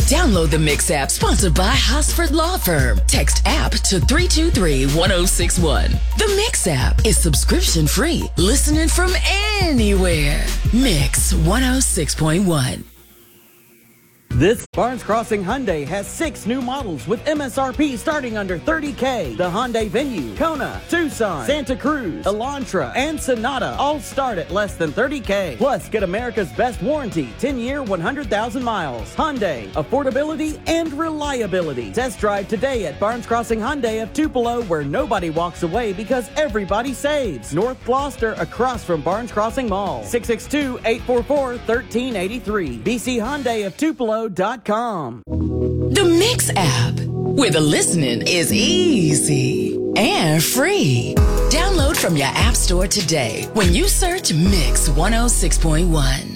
Download the Mix app, sponsored by Hosford Law Firm. Text app to 323-1061. The Mix app is subscription free, listening from anywhere. Mix 106.1. This Barnes Crossing Hyundai has 6 new models with MSRP starting under $30K. The Hyundai Venue, Kona, Tucson, Santa Cruz, Elantra, and Sonata all start at less than $30K. Plus, get America's best warranty, 10-year, 100,000 miles. Hyundai, affordability and reliability. Test drive today at Barnes Crossing Hyundai of Tupelo, where nobody walks away because everybody saves. North Gloucester, across from Barnes Crossing Mall. 662-844-1383. BC Hyundai of Tupelo.com. The Mix app, where the listening is easy and free. Download from your app store today when you search Mix 106.1.